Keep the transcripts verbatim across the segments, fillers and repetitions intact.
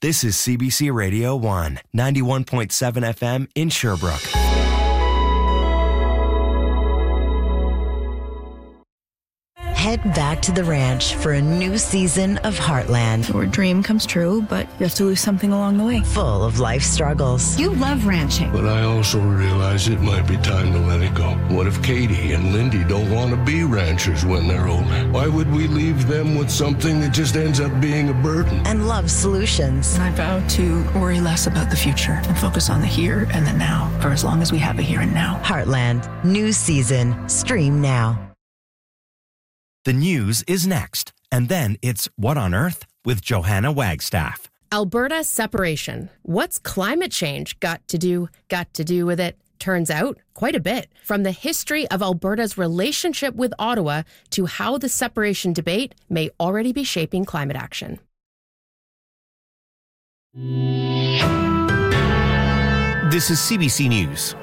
This is C B C Radio one, ninety-one point seven F M in Sherbrooke. Head back to the ranch for a new season of Heartland. Your dream comes true, but you have to lose something along the way. Full of life struggles. You love ranching. But I also realize it might be time to let it go. What if Katie and Lindy don't want to be ranchers when they're older? Why would we leave them with something that just ends up being a burden? And love solutions. I vow to worry less about the future and focus on the here and the now for as long as we have a here and now. Heartland, new season. Stream now. The news is next, and then it's What on Earth with Johanna Wagstaff. Alberta separation. What's climate change got to do, got to do with it? Turns out, quite a bit. From the history of Alberta's relationship with Ottawa to how the separation debate may already be shaping climate action. This is C B C News.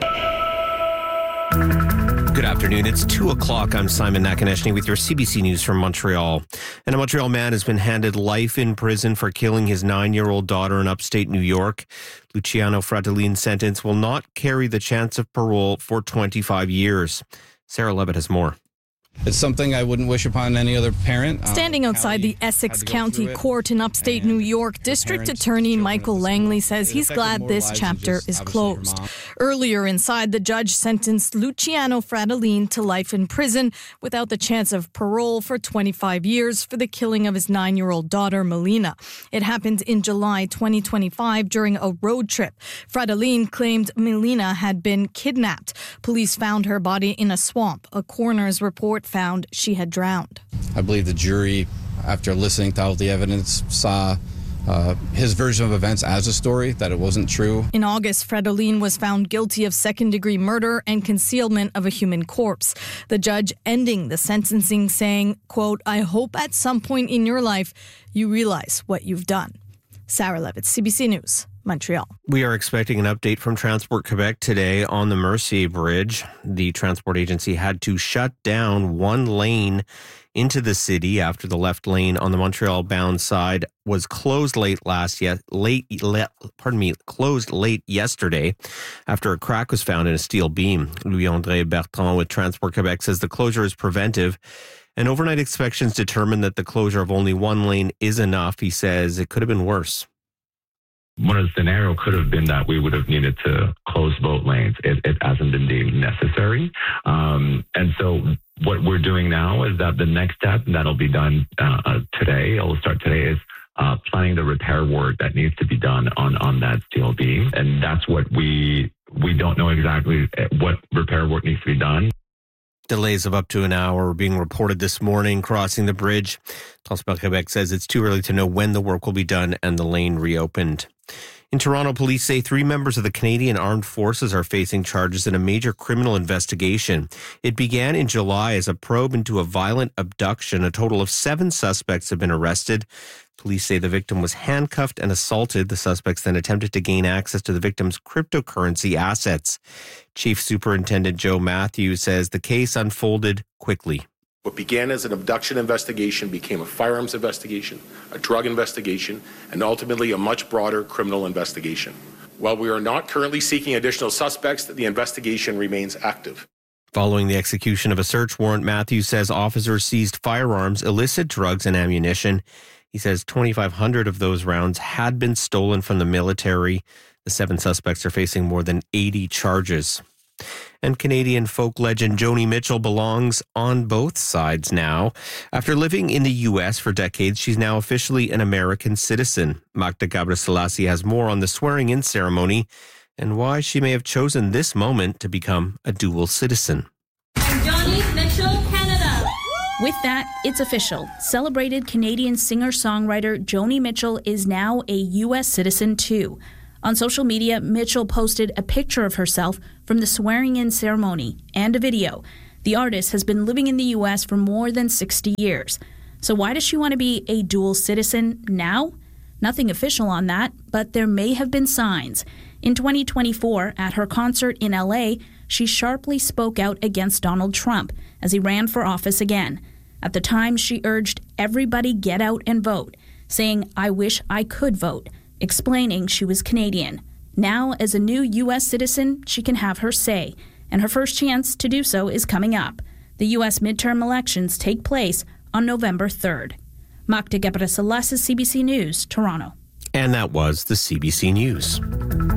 Good afternoon. It's two o'clock. I'm Simon Nakonechny with your C B C News from Montreal. And a Montreal man has been handed life in prison for killing his nine-year-old daughter in upstate New York. Luciano Fratellini's sentence will not carry the chance of parole for twenty-five years. Sarah Levitt has more. It's something I wouldn't wish upon any other parent. Standing um, outside Callie the Essex had to County Court in upstate New York, District Attorney Michael Langley says he's glad this chapter is closed. Earlier inside, the judge sentenced Luciano Fratellini to life in prison without the chance of parole for twenty-five years for the killing of his nine-year-old daughter, Melina. It happened in July twenty twenty-five during a road trip. Fratellini claimed Melina had been kidnapped. Police found her body in a swamp. A coroner's report found she had drowned. I believe the jury, after listening to all the evidence, saw uh, his version of events as a story, that it wasn't true. In August, Fratellini was found guilty of second-degree murder and concealment of a human corpse. The judge ending the sentencing saying, quote, "I hope at some point in your life you realize what you've done." Sarah Levitt, C B C News, Montreal. We are expecting an update from Transport Quebec today on the Mercier Bridge. The transport agency had to shut down one lane into the city after the left lane on the Montreal-bound side was closed late last ye- late le- pardon me closed late yesterday after a crack was found in a steel beam. Louis-André Bertrand with Transport Quebec says the closure is preventive. And overnight inspections determined that the closure of only one lane is enough. He says it could have been worse. One of the scenarios could have been that we would have needed to close both lanes. It, it hasn't been deemed necessary. Um, and so what we're doing now is that the next step that'll be done uh, today, it'll start today, is uh, planning the repair work that needs to be done on, on that steel beam. And that's what we, we don't know exactly what repair work needs to be done. Delays of up to an hour are being reported this morning crossing the bridge. Transport Quebec says it's too early to know when the work will be done and the lane reopened. In Toronto, police say three members of the Canadian Armed Forces are facing charges in a major criminal investigation. It began in July as a probe into a violent abduction. A total of seven suspects have been arrested. Police say the victim was handcuffed and assaulted. The suspects then attempted to gain access to the victim's cryptocurrency assets. Chief Superintendent Joe Matthews says the case unfolded quickly. What began as an abduction investigation became a firearms investigation, a drug investigation, and ultimately a much broader criminal investigation. While we are not currently seeking additional suspects, the investigation remains active. Following the execution of a search warrant, Matthews says officers seized firearms, illicit drugs, and ammunition. He says twenty-five hundred of those rounds had been stolen from the military. The seven suspects are facing more than eighty charges. And Canadian folk legend Joni Mitchell belongs on both sides now. After living in the U S for decades, she's now officially an American citizen. Magda Gabriselassie has more on the swearing-in ceremony and why she may have chosen this moment to become a dual citizen. I'm Joni Mitchell, Canada. With that, it's official. Celebrated Canadian singer-songwriter Joni Mitchell is now a U S citizen too. On social media, Mitchell posted a picture of herself from the swearing-in ceremony and a video. The artist has been living in the U S for more than sixty years. So why does she want to be a dual citizen now? Nothing official on that, but there may have been signs. In twenty twenty-four, at her concert in L A, she sharply spoke out against Donald Trump as he ran for office again. At the time, she urged everybody get out and vote, saying, "I wish I could vote." explaining she was Canadian. Now, as a new U S citizen, she can have her say, and her first chance to do so is coming up. The U S midterm elections take place on November third. Magda Gebrselassie, C B C News, Toronto. And that was the C B C News.